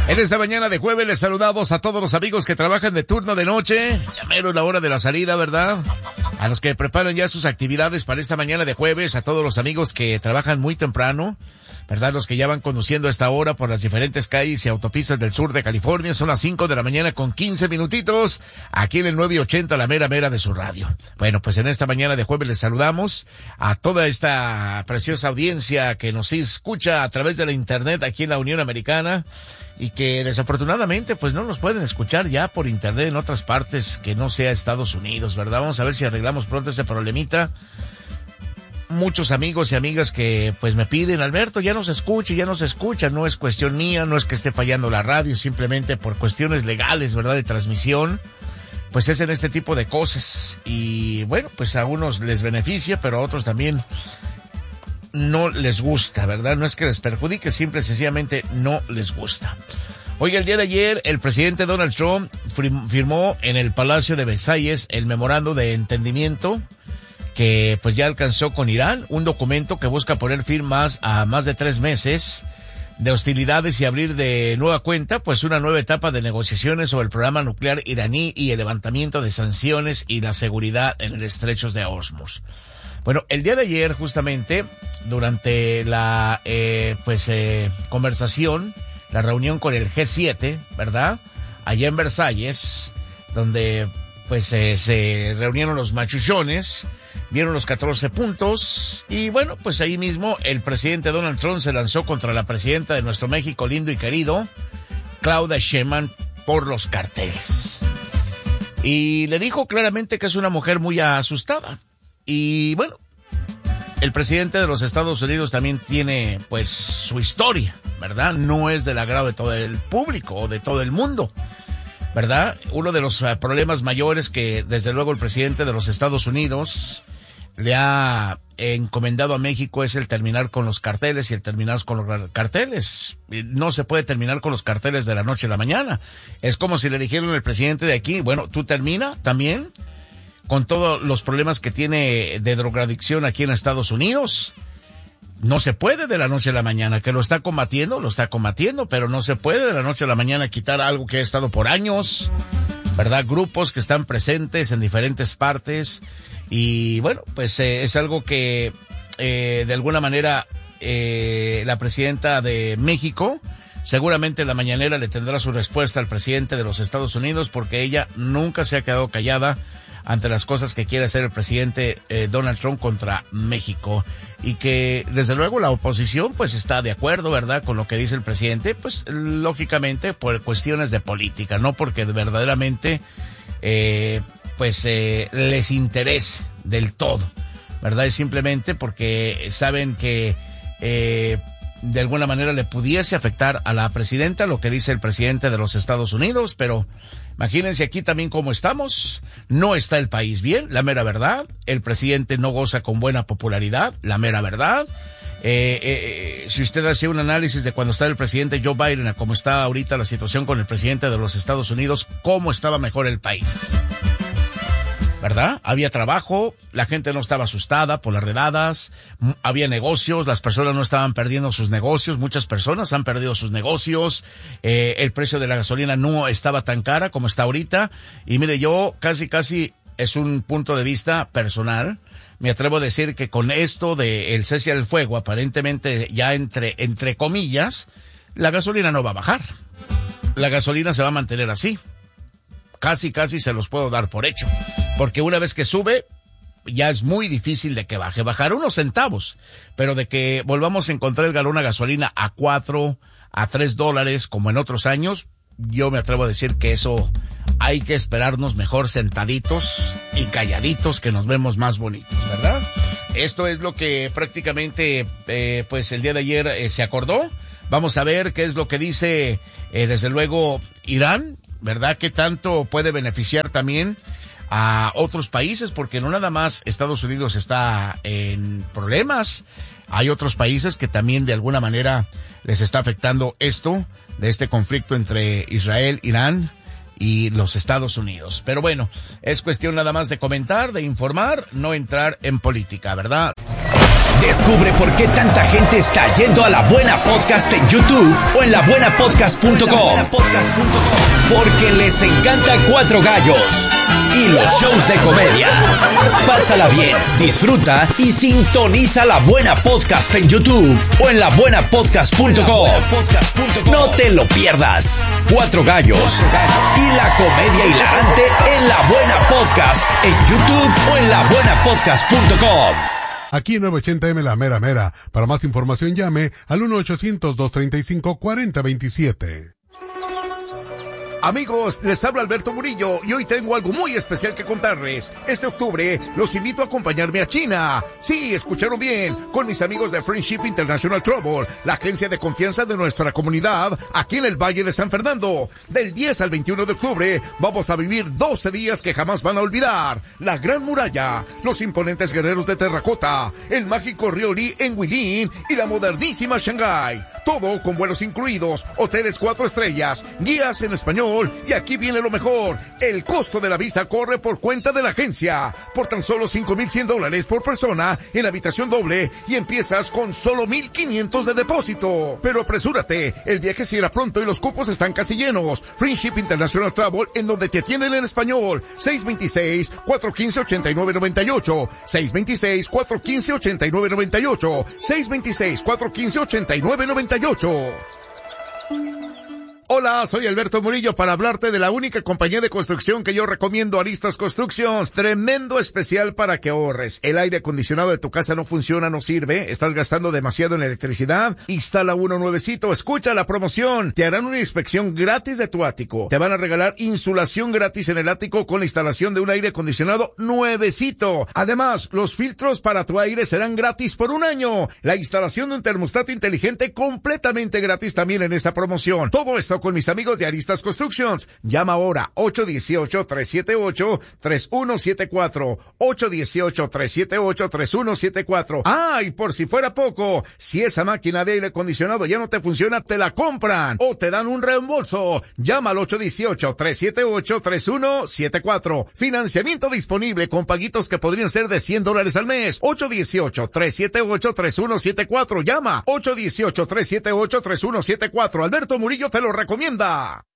En esta mañana de jueves les saludamos a todos los amigos que trabajan de turno de noche. Ya mero la hora de la salida, ¿verdad? A los que preparan ya sus actividades para esta mañana de jueves, a todos los amigos que trabajan muy temprano, ¿verdad? Los que ya van conduciendo a esta hora por las diferentes calles y autopistas del sur de California. Son las 5 de la mañana con 15 minutitos, aquí en el 980, la mera de su radio. Bueno, pues en esta mañana de jueves les saludamos a toda esta preciosa audiencia que nos escucha a través de la internet aquí en la Unión Americana y que desafortunadamente pues no nos pueden escuchar ya por internet en otras partes que no sea Estados Unidos, ¿verdad? Vamos a ver si arreglamos pronto ese problemita. Muchos amigos y amigas que pues me piden, Alberto, ya nos escucha, no es cuestión mía, no es que esté fallando la radio, simplemente por cuestiones legales, ¿verdad?, de transmisión, pues es en este tipo de cosas, y bueno, pues a unos les beneficia, pero a otros también no les gusta, ¿verdad? No es que les perjudique, simple y sencillamente no les gusta. Oiga, el día de ayer el presidente Donald Trump firmó en el Palacio de Versalles el memorando de entendimiento que pues ya alcanzó con Irán, un documento que busca poner fin a más de 3 meses de hostilidades y abrir de nueva cuenta pues una nueva etapa de negociaciones sobre el programa nuclear iraní y el levantamiento de sanciones y la seguridad en el estrecho de Hormuz. Bueno, el día de ayer justamente durante la conversación, la reunión con el G7, ¿verdad?, allá en Versalles, donde pues se reunieron los machuchones, vieron los 14 puntos y bueno, pues ahí mismo el presidente Donald Trump se lanzó contra la presidenta de nuestro México lindo y querido, Claudia Sheinbaum, por los carteles. Y le dijo claramente que es una mujer muy asustada. Y bueno, el presidente de los Estados Unidos también tiene pues su historia, ¿verdad? No es del agrado de todo el público o de todo el mundo, ¿verdad? Uno de los problemas mayores que desde luego el presidente de los Estados Unidos le ha encomendado a México es el terminar con los carteles y el terminar con los carteles. No se puede terminar con los carteles de la noche a la mañana. Es como si le dijeran al presidente de aquí, bueno, tú termina también con todos los problemas que tiene de drogadicción aquí en Estados Unidos. No se puede de la noche a la mañana, que lo está combatiendo, pero no se puede de la noche a la mañana quitar algo que ha estado por años, ¿verdad? Grupos que están presentes en diferentes partes y bueno, pues es algo que de alguna manera la presidenta de México seguramente en la mañanera le tendrá su respuesta al presidente de los Estados Unidos porque ella nunca se ha quedado callada ante las cosas que quiere hacer el presidente Donald Trump contra México y que desde luego la oposición pues está de acuerdo, ¿verdad?, con lo que dice el presidente, pues lógicamente por cuestiones de política, no porque verdaderamente les interese del todo, ¿verdad? Es simplemente porque saben que de alguna manera le pudiese afectar a la presidenta lo que dice el presidente de los Estados Unidos, pero imagínense aquí también cómo estamos. No está el país bien, la mera verdad. El presidente no goza con buena popularidad, la mera verdad. Si usted hace un análisis de cuando estaba el presidente Joe Biden a cómo está ahorita la situación con el presidente de los Estados Unidos, cómo estaba mejor el país, ¿verdad? Había trabajo, la gente no estaba asustada por las redadas, había negocios, las personas no estaban perdiendo sus negocios, muchas personas han perdido sus negocios, el precio de la gasolina no estaba tan cara como está ahorita, y mire, yo casi es un punto de vista personal, me atrevo a decir que con esto de el cese al fuego, aparentemente ya entre comillas, la gasolina no va a bajar, la gasolina se va a mantener así. Casi se los puedo dar por hecho, porque una vez que sube, ya es muy difícil de que baje. Bajar unos centavos, pero de que volvamos a encontrar el galón a gasolina a $4, a $3, como en otros años, yo me atrevo a decir que eso hay que esperarnos mejor sentaditos y calladitos, que nos vemos más bonitos, ¿verdad? Esto es lo que prácticamente, pues el día de ayer se acordó. Vamos a ver qué es lo que dice, desde luego, Irán, ¿verdad? ¿Qué tanto puede beneficiar también a otros países? Porque no nada más Estados Unidos está en problemas. Hay otros países que también de alguna manera les está afectando esto, de este conflicto entre Israel, Irán y los Estados Unidos. Pero bueno, es cuestión nada más de comentar, de informar, no entrar en política, ¿verdad? Descubre por qué tanta gente está yendo a La Buena Podcast en YouTube o en labuenapodcast.com. Porque les encanta Cuatro Gallos y los shows de comedia. Pásala bien, disfruta y sintoniza La Buena Podcast en YouTube o en labuenapodcast.com. No te lo pierdas. Cuatro Gallos y la comedia hilarante en La Buena Podcast en YouTube o en labuenapodcast.com. Aquí en 980M La Mera Mera. Para más información llame al 1-800-235-4027. Amigos, les habla Alberto Murillo y hoy tengo algo muy especial que contarles. Este octubre los invito a acompañarme a China. Sí, escucharon bien, con mis amigos de Friendship International Travel, la agencia de confianza de nuestra comunidad aquí en el Valle de San Fernando. Del 10 al 21 de octubre vamos a vivir 12 días que jamás van a olvidar. La Gran Muralla, los imponentes guerreros de terracota, el mágico río Li en Huilin y la modernísima Shanghái. Todo con vuelos incluidos, hoteles 4 estrellas, guías en español. Y aquí viene lo mejor, el costo de la visa corre por cuenta de la agencia, por tan solo $5,100 por persona en habitación doble y empiezas con solo $1,500 de depósito. Pero apresúrate, el viaje se irá pronto y los cupos están casi llenos. Friendship International Travel, en donde te atienden en español. 626-415-8998, 626-415-8998, 626-415-8998. Hola, soy Alberto Murillo para hablarte de la única compañía de construcción que yo recomiendo, Aristas Constructions. Tremendo especial para que ahorres. El aire acondicionado de tu casa no funciona, no sirve. Estás gastando demasiado en electricidad. Instala uno nuevecito. Escucha la promoción. Te harán una inspección gratis de tu ático. Te van a regalar insulación gratis en el ático con la instalación de un aire acondicionado nuevecito. Además, los filtros para tu aire serán gratis por 1 año. La instalación de un termostato inteligente completamente gratis también en esta promoción. Todo esto con mis amigos de Aristas Constructions. Llama ahora 818-378-3174, 818-378-3174. Ah, y por si fuera poco, si esa máquina de aire acondicionado ya no te funciona, te la compran o te dan un reembolso. Llama al 818-378-3174. Financiamiento disponible con paguitos que podrían ser de $100 al mes. 818-378-3174. Llama 818-378-3174. Alberto Murillo te lo recomienda.